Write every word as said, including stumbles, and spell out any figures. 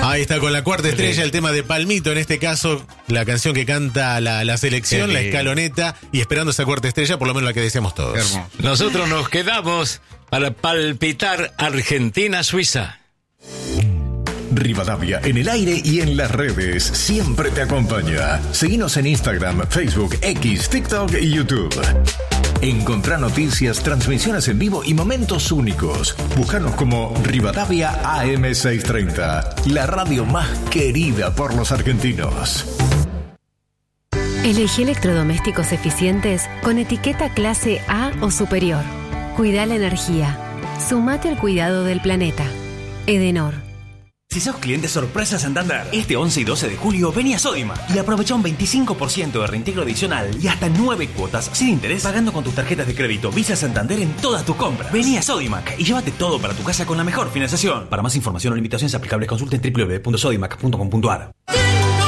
Ahí está, con la cuarta estrella, el tema de Palmito, en este caso, la canción que canta la, la selección, la escaloneta, y esperando esa cuarta estrella, por lo menos la que deseamos todos. Hermoso. Nosotros nos quedamos para palpitar Argentina-Suiza. Rivadavia en el aire y en las redes siempre te acompaña. Seguinos en Instagram, Facebook, X, TikTok y YouTube. Encontrá noticias, transmisiones en vivo y momentos únicos. Búscanos como Rivadavia A M seiscientos treinta, la radio más querida por los argentinos. Elegí electrodomésticos eficientes con etiqueta clase A o superior. Cuida la energía. Sumate al cuidado del planeta. Edenor. Si sos cliente sorpresa Santander, este once y doce de julio vení a Sodimac y aprovecha un veinticinco por ciento de reintegro adicional y hasta nueve cuotas sin interés pagando con tus tarjetas de crédito Visa Santander en todas tus compras. Vení a Sodimac y llévate todo para tu casa con la mejor financiación. Para más información o limitaciones aplicables consulta en doble u doble u doble u punto sodimac punto com punto a r.